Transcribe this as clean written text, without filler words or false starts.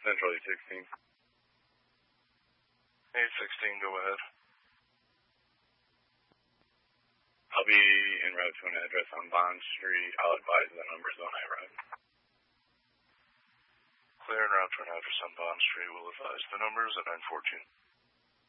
Central 816. 816, go ahead. I'll be en route to an address on Bond Street. I'll advise the numbers when I arrive. Clear en route to an address on Bond Street. We'll advise the numbers at 914.